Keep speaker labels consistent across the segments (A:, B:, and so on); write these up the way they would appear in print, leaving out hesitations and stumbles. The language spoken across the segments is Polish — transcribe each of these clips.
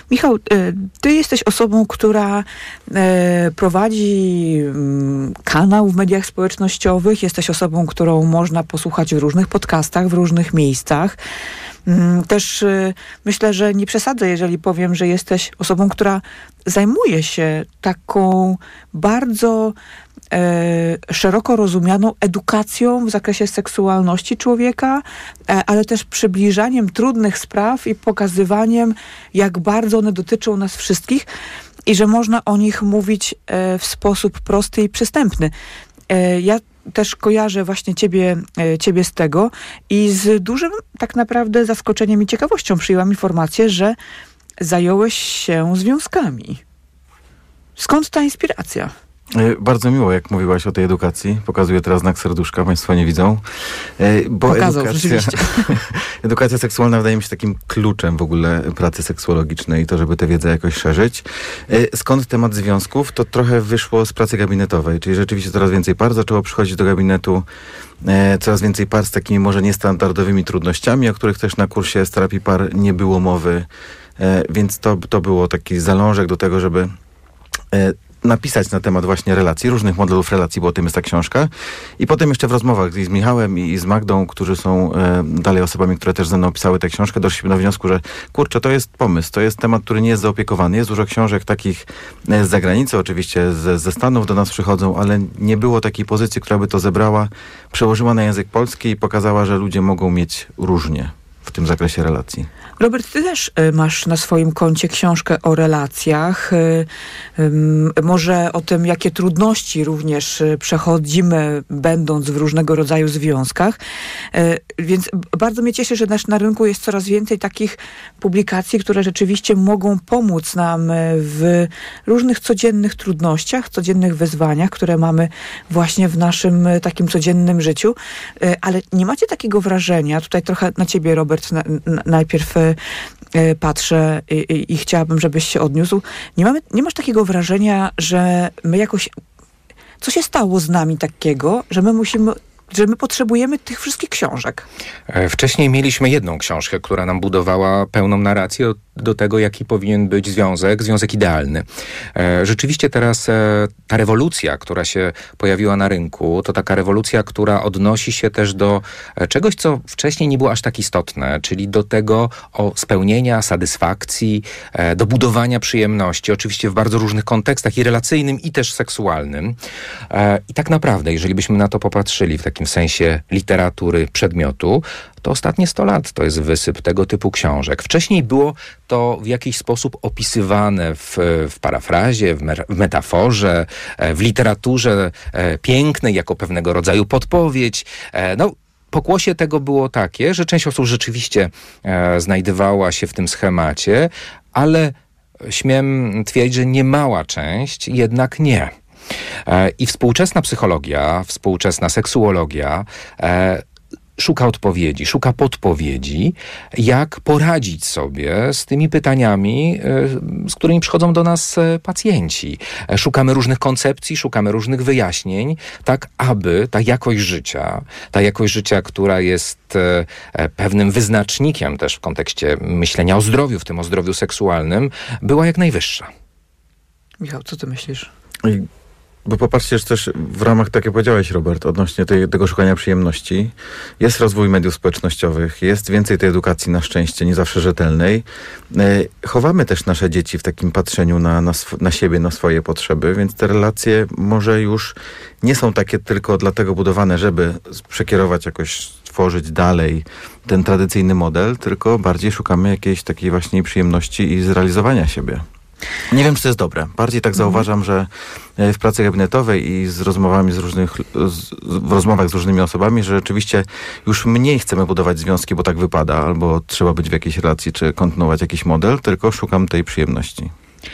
A: Michał, ty jesteś osobą, która prowadzi kanał w mediach społecznościowych. Jesteś osobą, którą można posłuchać w różnych podcastach, w różnych miejscach. Też myślę, że nie przesadzę, jeżeli powiem, że jesteś osobą, która zajmuje się taką bardzo szeroko rozumianą edukacją w zakresie seksualności człowieka, ale też przybliżaniem trudnych spraw i pokazywaniem, jak bardzo one dotyczą nas wszystkich i że można o nich mówić w sposób prosty i przystępny. Ja też kojarzę właśnie ciebie z tego i z dużym tak naprawdę zaskoczeniem i ciekawością przyjęłam informację, że zająłeś się związkami. Skąd ta inspiracja?
B: Bardzo miło, jak mówiłaś o tej edukacji. Pokazuję teraz znak serduszka, państwo nie widzą. Bo
A: pokazał, rzeczywiście.
B: Edukacja seksualna wydaje mi się takim kluczem w ogóle pracy seksuologicznej, to żeby tę wiedzę jakoś szerzyć. Skąd temat związków? To trochę wyszło z pracy gabinetowej, czyli rzeczywiście coraz więcej par zaczęło przychodzić do gabinetu, coraz więcej par z takimi może niestandardowymi trudnościami, o których też na kursie z terapii par nie było mowy, więc to było taki zalążek do tego, żeby napisać na temat właśnie relacji, różnych modelów relacji, bo o tym jest ta książka. I potem jeszcze w rozmowach i z Michałem i z Magdą, którzy są dalej osobami, które też ze mną pisały tę książkę, doszliśmy do wniosku, że kurczę, to jest pomysł, to jest temat, który nie jest zaopiekowany. Jest dużo książek takich z zagranicy, oczywiście ze Stanów do nas przychodzą, ale nie było takiej pozycji, która by to zebrała, przełożyła na język polski i pokazała, że ludzie mogą mieć różnie w tym zakresie relacji.
A: Robert, ty też masz na swoim koncie książkę o relacjach. Może o tym, jakie trudności również przechodzimy, będąc w różnego rodzaju związkach. Więc bardzo mnie cieszy, że na rynku jest coraz więcej takich publikacji, które rzeczywiście mogą pomóc nam w różnych codziennych trudnościach, codziennych wyzwaniach, które mamy właśnie w naszym takim codziennym życiu. Ale nie macie takiego wrażenia, tutaj trochę na ciebie, Robert, najpierw patrzę i chciałabym, żebyś się odniósł. Nie masz takiego wrażenia, że my jakoś... Co się stało z nami takiego, że my potrzebujemy tych wszystkich książek?
C: Wcześniej mieliśmy jedną książkę, która nam budowała pełną narrację do tego, jaki powinien być związek idealny. Rzeczywiście teraz ta rewolucja, która się pojawiła na rynku, to taka rewolucja, która odnosi się też do czegoś, co wcześniej nie było aż tak istotne, czyli do tego spełnienia, satysfakcji, do budowania przyjemności, oczywiście w bardzo różnych kontekstach i relacyjnym, i też seksualnym. I tak naprawdę, jeżeli byśmy na to popatrzyli w takim sensie literatury przedmiotu, to ostatnie 100 lat to jest wysyp tego typu książek. Wcześniej było to w jakiś sposób opisywane w parafrazie, w metaforze, w literaturze pięknej, jako pewnego rodzaju podpowiedź. Pokłosie tego było takie, że część osób rzeczywiście znajdowała się w tym schemacie, ale śmiem twierdzić, że niemała część jednak nie. I współczesna psychologia, współczesna seksuologia szuka odpowiedzi, szuka podpowiedzi, jak poradzić sobie z tymi pytaniami, z którymi przychodzą do nas pacjenci. Szukamy różnych koncepcji, szukamy różnych wyjaśnień, tak aby ta jakość życia, która jest pewnym wyznacznikiem też w kontekście myślenia o zdrowiu, w tym o zdrowiu seksualnym, była jak najwyższa.
A: Michał, co ty myślisz?
B: Bo popatrzcie, że też w ramach, tak jak powiedziałeś, Robert, odnośnie tego szukania przyjemności, jest rozwój mediów społecznościowych, jest więcej tej edukacji na szczęście, nie zawsze rzetelnej. Chowamy też nasze dzieci w takim patrzeniu na siebie, na swoje potrzeby, więc te relacje może już nie są takie tylko dlatego budowane, żeby przekierować jakoś, tworzyć dalej ten tradycyjny model, tylko bardziej szukamy jakiejś takiej właśnie przyjemności i zrealizowania siebie. Nie wiem, czy to jest dobre. Bardziej tak zauważam, że w pracy gabinetowej i z rozmowami w rozmowach z różnymi osobami, że rzeczywiście już mniej chcemy budować związki, bo tak wypada, albo trzeba być w jakiejś relacji, czy kontynuować jakiś model, tylko szukam tej przyjemności.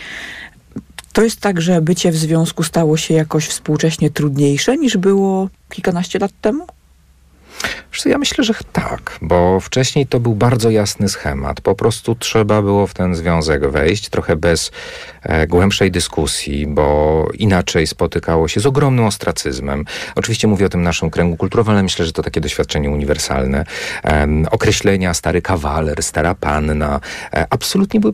A: To jest tak, że bycie w związku stało się jakoś współcześnie trudniejsze niż było kilkanaście lat temu?
C: Ja myślę, że tak, bo wcześniej to był bardzo jasny schemat. Po prostu trzeba było w ten związek wejść, trochę bez głębszej dyskusji, bo inaczej spotykało się z ogromnym ostracyzmem. Oczywiście mówię o tym naszym kręgu kulturowym, ale myślę, że to takie doświadczenie uniwersalne. Określenia stary kawaler, stara panna absolutnie były